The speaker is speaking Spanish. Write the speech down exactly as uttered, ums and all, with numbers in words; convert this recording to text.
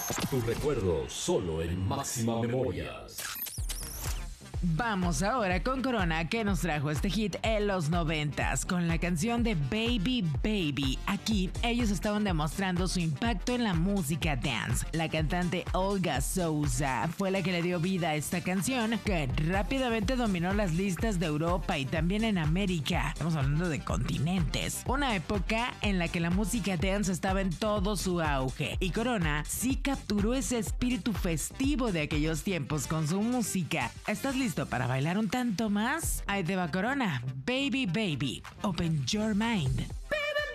Tu recuerdo solo en Máxima Memorias. Vamos ahora con Corona, que nos trajo este hit en los noventas con la canción de Baby Baby. Aquí ellos estaban demostrando su impacto en la música dance. La cantante Olga Souza fue la que le dio vida a esta canción, que rápidamente dominó las listas de Europa y también en América. Estamos hablando de continentes. Una época en la que la música dance estaba en todo su auge. Y Corona sí capturó ese espíritu festivo de aquellos tiempos con su música. ¿Estás listo para bailar un tanto más? Ahí te va Corona, Baby Baby, Open Your Mind.